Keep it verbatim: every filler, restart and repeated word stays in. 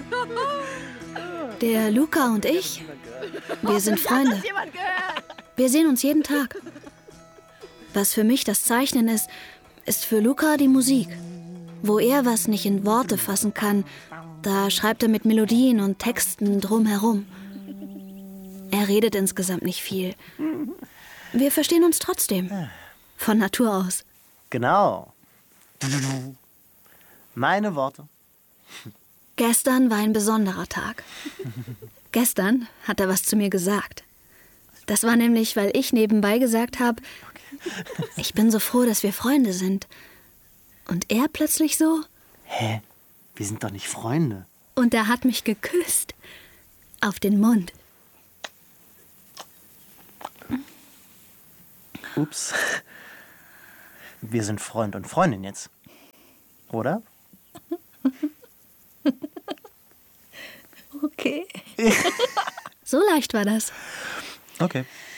Der Luca und ich, wir sind Freunde. Wir sehen uns jeden Tag. Was für mich das Zeichnen ist, ist für Luca die Musik. Wo er was nicht in Worte fassen kann, da schreibt er mit Melodien und Texten drumherum. Er redet insgesamt nicht viel. Wir verstehen uns trotzdem. Von Natur aus. Genau. Meine Worte. Gestern war ein besonderer Tag. Gestern hat er was zu mir gesagt. Das war nämlich, weil ich nebenbei gesagt habe, ich bin so froh, dass wir Freunde sind. Und er plötzlich so... Hä? Wir sind doch nicht Freunde. Und er hat mich geküsst. Auf den Mund. Ups. Wir sind Freund und Freundin jetzt. Oder? Okay. So leicht war das. Okay.